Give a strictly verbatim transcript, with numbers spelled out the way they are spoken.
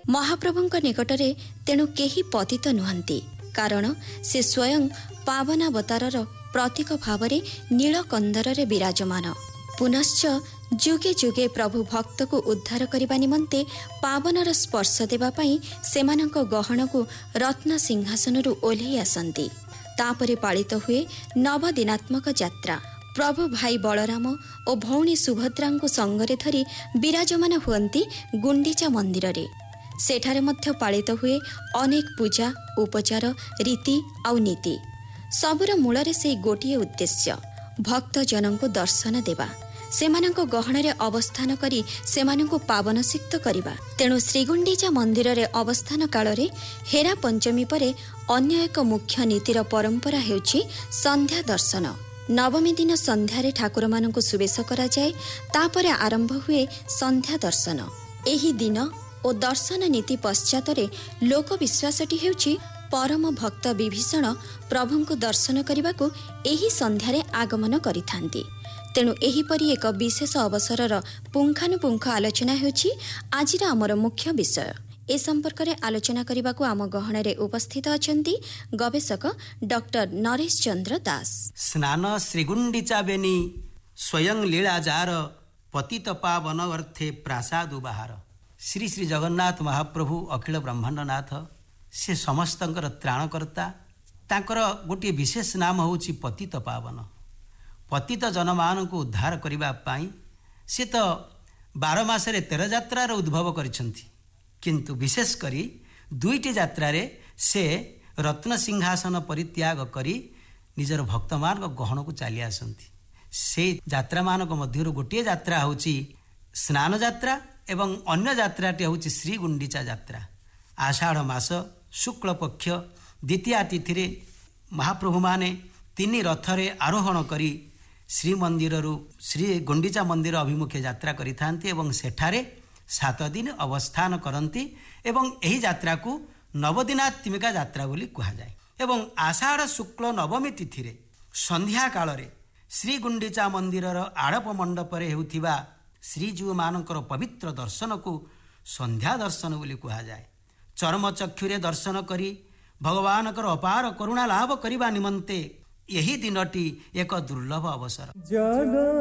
महाप्रभुଙ୍କ निकटरे तेणु केही पतित नुहंती, कारण से स्वयं पावनावतारर प्रतीक भावरे नीलकंदरे विराजमान। पुनश्च जुगे जुगे प्रभु भक्त को उद्धार करने निमंते पावनर स्पर्श देवा पई सेमानंक गहन को रत्न सिंहासन ओह्लई आसंती। तापरे पालित हुए नवदिनात्मक यात्रा। प्रभु भाई बलराम और भौणी सुभद्रा को संगरे धरी विराजमान हुअंती गुंडीचा मंदिर रे। सेठारे मध्य पालित हुए अनेक पूजा उपचार रीति आउ नीति। सबुर मूलरे से गोटिए उद्देश्य भक्त जनों को दर्शन देवा, सेमानंको गहणरे अवस्थान करी सेमानंको पावनसिक्त करिबा। तेणु श्रीगुंडीचा मंदिर रे अवस्थान काल रे हेरा पंचमी परे अन्य एक मुख्य नीतिर परंपरा हेउछि संध्या दर्शन। नवमी दिन संध्यारे ठाकुर मानंको सुवेश करा जाए, तापरे आरंभ हुए संध्या दर्शन। एही दिन ओ दर्शन नीति पश्चात रे लोक विश्वासटी हेउछि परम भक्त विभीषण प्रभुंको दर्शन करबाकू एही संध्यारे आगमन करिथांती। तेणु एहीपरि एक विशेष अवसरर पुंखानुपुंख आलोचना हेउछि आजिर आमर मुख्य विषय। ए संपर्क में आलोचना करने को आम गहन उपस्थित अछंती गवेषक डॉक्टर नरेश चंद्र दास। स्नान श्रीगुंडीचा बेनी स्वयं लीलाजार पतित पावन अर्थे प्रासाद बाहार। श्री श्री जगन्नाथ महाप्रभु अखिल ब्रह्मांडनाथ से समस्तंकर त्राणकर्ता। तांकर गोटे विशेष नाम होउछि पतित पावन। पतित जनमान को उद्धार करिबा पाई से तो बार मासरे तेरह यात्रार उद्भव करिसंती, किंतु विशेष करी दुईटी यात्रारे से रत्न सिंहासन परित्याग करी निजर भक्तमान गहन को चली आसंती। से यात्रा मानक मध्यरु गोटे यात्रा होउछि स्नान यात्रा एवं अन्य यात्राटी होउछि श्री गुंडीचा यात्रा। आषाढ़ मास शुक्ल पक्ष द्वितीया तिथि महाप्रभु माने तीन रथरे आरोहण करी श्री मंदिर श्री गुंडीचा मंदिर अभिमुखे यात्रा करिथांती एवं सेठारे सात दिन अवस्थान करती एवं एही यात्रा को नवदिनात्मिका यात्रा बोली कहा जाए। एवं आषाढ़ शुक्ल नवमी तिथि रे संध्या काल रे श्री गुंडीचा मंदिर आड़प मंडपरे हेउथिबा श्रीजीव मानकर पवित्र दर्शन को संध्या दर्शन बोली कहा जाए। चर्म चक्षुरे दर्शन करी भगवानकर अपार करुणा लाभ करिबा निमंते यही दिनटी एक दुर्लभ अवसर।